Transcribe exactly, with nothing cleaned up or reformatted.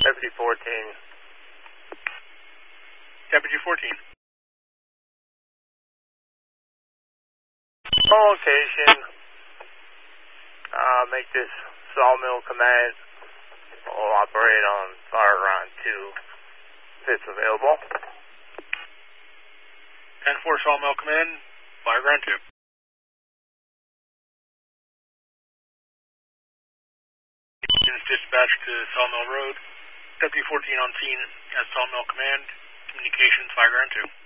Deputy fourteen. Deputy fourteen. On location. Uh, make this Sawmill Command. We'll operate on fire ground two. If it's available. ten four Sawmill Command, fire ground two. Units dispatched to Sawmill Road. Deputy fourteen on scene at Sawmill Command. Communications, fire ground two.